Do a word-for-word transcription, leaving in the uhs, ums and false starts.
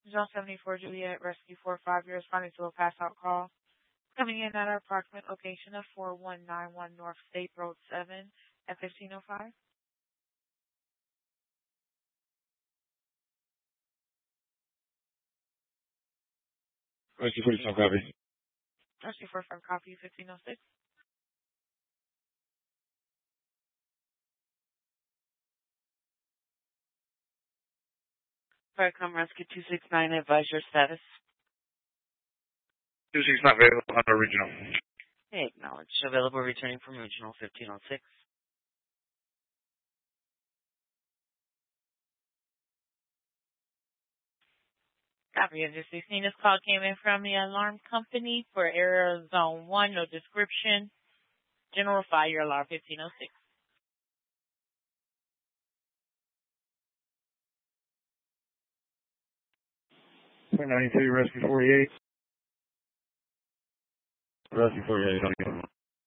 Zone seventy-four Juliet, Rescue four five, you're responding to a pass-out call. Coming in at our approximate location of four one nine one North State Road seven at fifteen oh five. Rescue forty-seven copy. Rescue four five, copy, fifteen oh six. Farcom Rescue two six nine, advise your status. two six nine available on original. Hey, acknowledge. Available returning from regional fifteen oh six. Copy of this sixteen. This call came in from the alarm company for area zone one, no description. General fire alarm fifteen oh six. ninety-two, Rescue forty-eight. Rescue forty-eight,